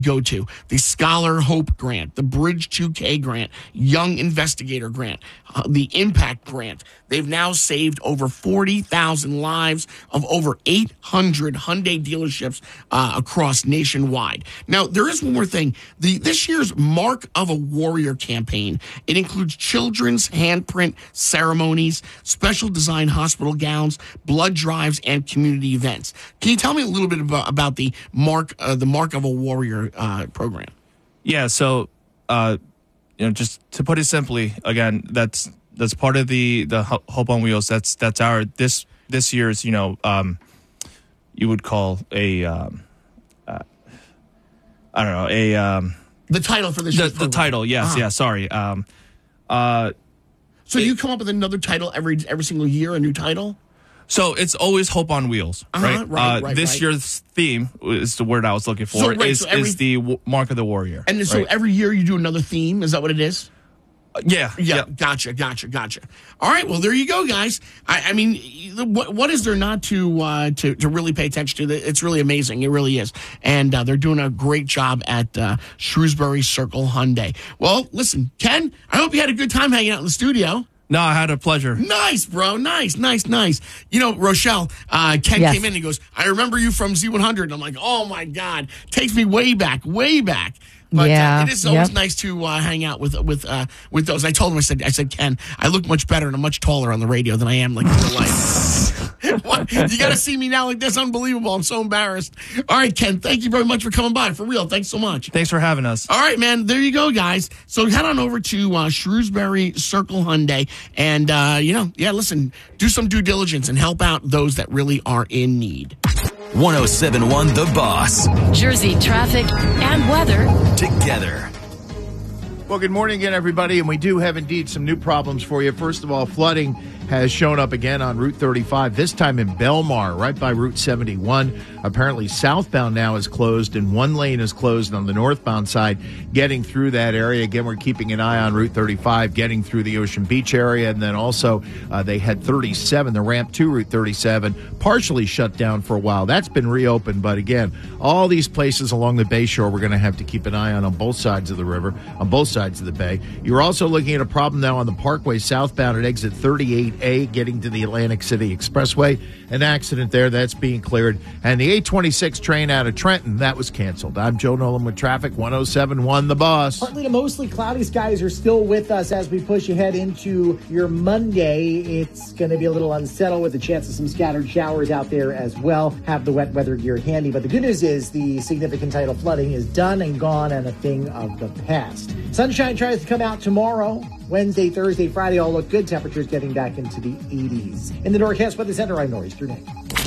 go to. The Scholar Hope Grant, the Bridge 2K Grant, Young Investigator Grant, the Impact Grant. They've now saved over 40,000 lives of over 800 Hyundai dealerships across nationwide. Now, there is one more thing. This year's Mark of a Warrior campaign, it includes children's handprint ceremonies, special design hospital gowns, blood drives, and community events. Can you tell me a little bit about the Mark of a Warrior program? Yeah, so just to put it simply, again, that's part of the Hope on Wheels. That's our this year's you would call a I don't know the title for this year's program. The title, yes, yeah. Sorry. So you come up with another title every single year, a new title? So it's always Hope on Wheels, right? Right. This year's theme is the word I was looking for. Is the Mark of the Warrior. And so every year you do another theme. Is that what it is? Yeah. Gotcha. All right, well, there you go, guys. I mean, what is there not to really pay attention to? It's really amazing. It really is. And they're doing a great job at Shrewsbury Circle Hyundai. Well, listen, Ken, I hope you had a good time hanging out in the studio. No, I had a pleasure. Nice, bro. Nice. You know, Rochelle, Ken came in and he goes, I remember you from Z100. And I'm like, oh, my God. Takes me way back. But it is always nice to hang out with those. I told him, I said, Ken, I look much better and I'm much taller on the radio than I am like in real life. What? You got to see me now like this. Unbelievable. I'm so embarrassed. All right, Ken, thank you very much for coming by. For real. Thanks so much. Thanks for having us. All right, man. There you go, guys. So head on over to Shrewsbury Circle Hyundai and, listen, do some due diligence and help out those that really are in need. 107.1 The Boss. Jersey traffic and weather together. Well, good morning again, everybody, and we do have indeed some new problems for you. First of all, flooding has shown up again on Route 35, this time in Belmar, right by Route 71. Apparently, southbound now is closed, and one lane is closed on the northbound side, getting through that area. Again, we're keeping an eye on Route 35, getting through the Ocean Beach area, and then also they had 37, the ramp to Route 37, partially shut down for a while. That's been reopened, but again, all these places along the Bay Shore we're going to have to keep an eye on both sides of the river, on both sides of the bay. You're also looking at a problem now on the Parkway southbound at exit 38A, getting to the Atlantic City Expressway. An accident there that's being cleared. And the 826 train out of Trenton, that was canceled. I'm Joe Nolan with traffic, 107.1 The Boss. Partly to mostly cloudy skies are still with us as we push ahead into your Monday. It's going to be a little unsettled with the chance of some scattered showers out there as well. Have the wet weather gear handy. But the good news is the significant tidal flooding is done and gone and a thing of the past. Sunshine tries to come out tomorrow. Wednesday, Thursday, Friday all look good. Temperatures getting back into the 80s. In the Norcast Weather Center, I'm Norris Tournay.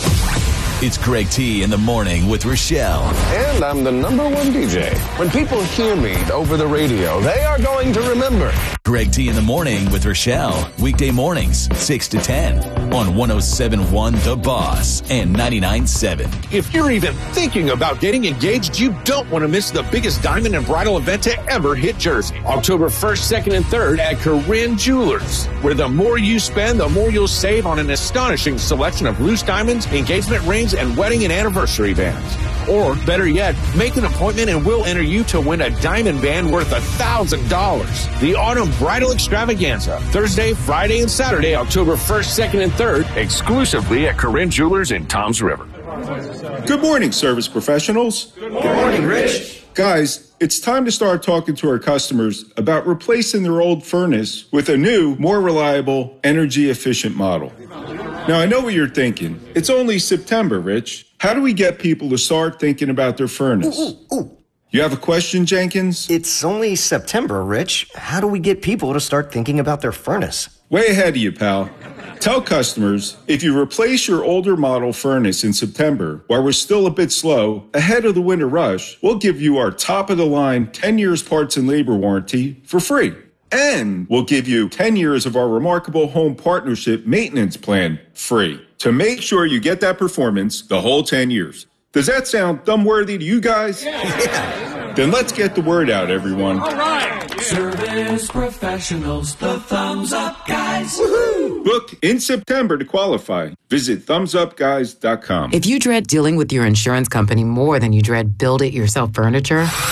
It's Greg T in the morning with Rochelle. And I'm the number one DJ. When people hear me over the radio, they are going to remember. Greg T in the morning with Rochelle. Weekday mornings, 6 to 10 on 107.1 The Boss and 99.7. If you're even thinking about getting engaged, you don't want to miss the biggest diamond and bridal event to ever hit Jersey. October 1st, 2nd, and 3rd at Corinne Jewelers, where the more you spend, the more you'll save on an astonishing selection of loose diamonds, engagement rings, and wedding and anniversary bands. Or, better yet, make an appointment and we'll enter you to win a diamond band worth $1,000. The Autumn Bridal Extravaganza, Thursday, Friday, and Saturday, October 1st, 2nd, and 3rd, exclusively at Corinne Jewelers in Toms River. Good morning, service professionals. Good morning, Rich. Guys, it's time to start talking to our customers about replacing their old furnace with a new, more reliable, energy-efficient model. Now, I know what you're thinking. It's only September, Rich. How do we get people to start thinking about their furnace? You have a question, Jenkins? It's only September, Rich. How do we get people to start thinking about their furnace? Way ahead of you, pal. Tell customers, if you replace your older model furnace in September, while we're still a bit slow, ahead of the winter rush, we'll give you our top-of-the-line 10 years parts and labor warranty for free. And we'll give you 10 years of our remarkable home partnership maintenance plan free to make sure you get that performance the whole 10 years. Does that sound thumb-worthy to you guys? Yeah. Then let's get the word out, everyone. All right. Service professionals, the Thumbs Up Guys. Book in September to qualify. Visit thumbsupguys.com. If you dread dealing with your insurance company more than you dread build-it-yourself furniture,